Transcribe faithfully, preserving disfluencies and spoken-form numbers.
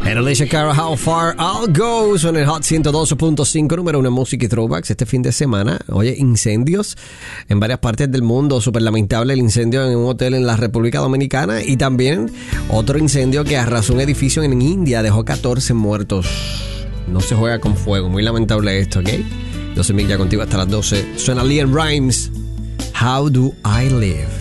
And Alicia Cara, How Far I'll Go, son el Hot ciento doce punto cinco, número uno música y throwbacks. Este fin de semana, oye, incendios en varias partes del mundo. Súper lamentable el incendio en un hotel en la República Dominicana. Y también otro incendio que arrasó un edificio en India, dejó catorce muertos. No se juega con fuego, muy lamentable esto, ¿ok? Yo soy Mick, ya contigo hasta las doce. Suena Liam Rimes, How Do I Live.